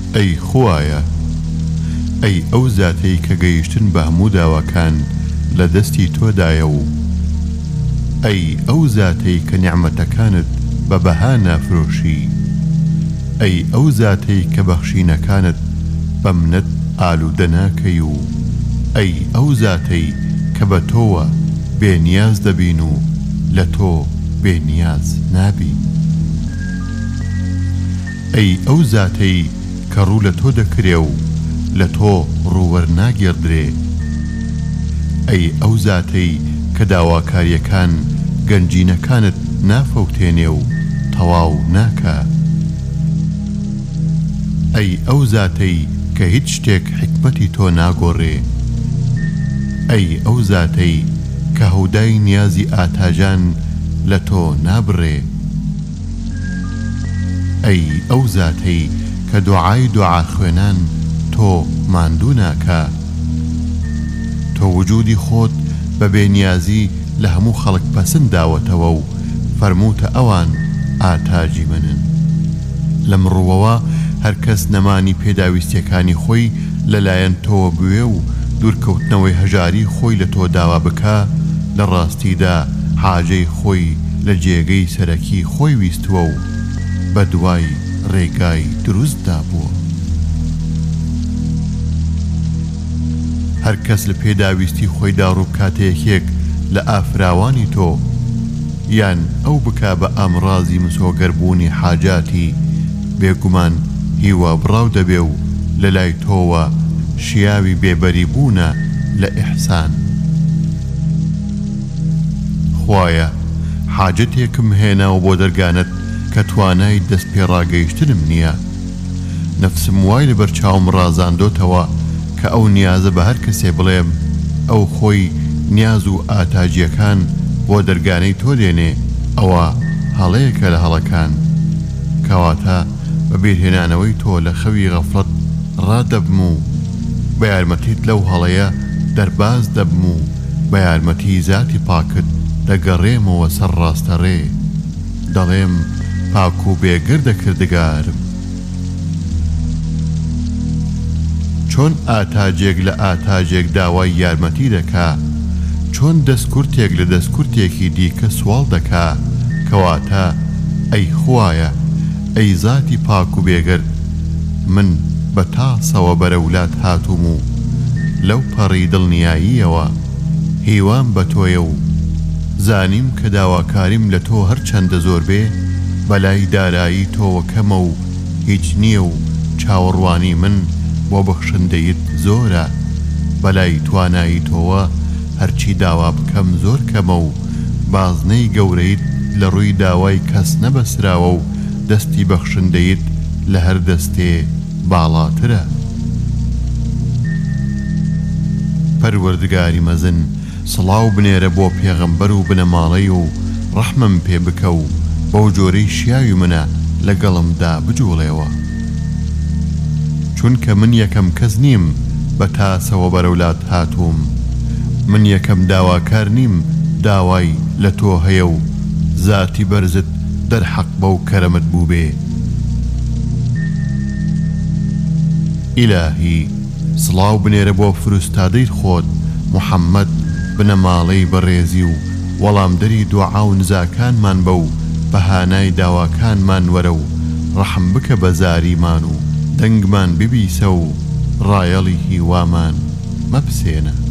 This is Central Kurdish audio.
ئەی خوایە، ئەی ئەو زاتەی کە گەیشتن بە هەموو داواکان لە دەستی تۆدایە و ئەی ئەو زاتەی کە نیعمەتەکانت بە بەها نافرۆشی، ئەی ئەو زاتەی کە بەخشینەکانت بە منەت ئالوودە ناکەی و ئەی ئەو زاتەی کە بە تۆوە بێنیاز دەبین و لە تۆ بێنیاز نابین. ئەی ئەو زاتەی کە ڕوو لە تۆ دەکرێ و لە تۆ ڕوووەرناگێڕدرێ، ئەی ئەو زاتەی کە داواکاریەکان گەنجینەکانت نافەوتێنێ و تەواو ناکە، ئەی ئەو زاتەی کە هیچ شتێک حکمەتی تۆ ناگۆڕێ، ئەی ئەو زاتەی کە هەودای نیازی ئاتاژان لە تۆ نابڕێ، ئەی ئەو زاتەی کە دوعای دوعا خوێنان تۆ ماندوو ناکە، تۆ وجودی خۆت بە بێنیازی لە هەموو خەڵک پەسند داوەتەوە و فەرمووتە ئەوان ئاتاجی منن. لەم ڕووەوە هەر کەس نەمانی پێداویستیەکانی خۆی لەلایەن تۆوە بوێ و دوورکەوتنەوەی هەژاری خۆی لە تۆ داوا بکە، لە ڕاستیدا حاجەی خۆی لە جێگەی سەرەکی خۆی ویستووە و بە دوای ڕێگای دروستدا بووە. هەر کەس لە پێداویستی خۆیدا ڕووکاتەیەکێک لە ئافراوانی تۆ یان ئەو بکا بە ئامڕازی مسۆگەربوونی حاجاتی، بێگومان هیوا بڕاو دەبێ و لە لای تۆوە شیاوی بێبەری بوونە لە ئیحسان. خوایە، حاجەتێکم هێناوە بۆ دەرگانت کە توانای دەست پێڕاگەیشتنم نییە. نەفسم وای لە بەرچاوم ڕازاندۆتەوە کە ئەو نیازە بە هەر کەسێ بڵێم ئەو خۆی نیاز و ئاتاجیەکان بۆ دەرگانەی تۆ دێنێ، ئەوە هەڵەیەکە لە هەڵەکان، کەواتە بە بیرهێنانەوەی تۆ لە خەوی غەفڵەت ڕادەبم و بە یارمەتیت لەو هەڵەیە دەرباز دەبم و بە یارمەتی زاتی پاکت دەگەڕێمەوە سەر ڕاستەڕێ، دەڵێم پاک و بێگردە کردگارم. چۆن ئاتاجێک لە ئاتاجێک داوای یارمەتی دەکا، چۆن دەستکورتێک لە دەستکورتێکی دیکە سوال دەکا، کەواتە ئەی خوایە، ئەی زاتی پاک و بێگرد، من بە تاسەوە بەرەولات هاتووم و لەو پەڕی دڵنیاییەوە هیوام بە تۆیە و زانیم کە داواکاریم لە تۆ هەر چەندە زۆر بێ، بەلای دارایی تۆوە کەمە و هیچ نییە و چاوەڕوانی من بۆ بەخشندەیت زۆرە، بەلای توانایی تۆوە هەرچی داوا بکەم زۆر کەمە و بازنەی گەورەیت لە ڕووی داوای کەس نەبەسراوە و دەستی بەخشندەیت لە هەر دەستێ باڵاترە. پەروەردگاری مەزن، سڵاو بنێرە بۆ پێغەمبەر و بنەماڵەی و ڕەحمم پێ بکە و بەو جۆرەی شیاوی منە لەگەڵمدا بجوڵێەوە، چونکە من یەکەم کەس نیم بە تاسەوە بەرەولات هاتووم، من یەکەم داواکار نیم داوای لە تۆ هەیە و زاتی بەرزت دەرحەق بەو کەرەمت بوو بێ. ئیلاهی، سڵاو بنێرە بۆ فروستادەی خۆت محەممەد بنەماڵەی بەڕێزی و وەڵامدەری دوعا و نزاکانمان بە و بەهانای داواکانمان وەرە و ڕەحم بکە بە زاریمان و دەنگمان ببیسە و ڕایەڵی هیوامان مەپسێنە.